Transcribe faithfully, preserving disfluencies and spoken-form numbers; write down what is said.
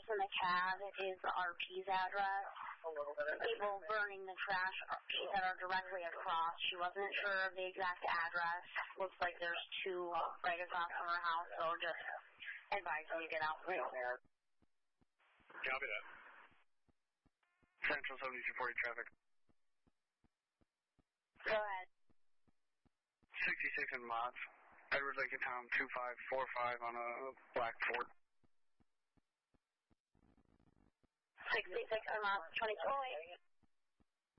in the cab is the R P's address. The people burning the trash, she said, are directly across. She wasn't sure of the exact address. Looks like there's two right across from her house, so just advise you to get out real there. Copy that. Central seventy-two forty traffic. Go ahead. sixty-six in Mott's. Edward Lincoln Tom two five four five on a black Ford. sixty-six in Mott's, twenty-four.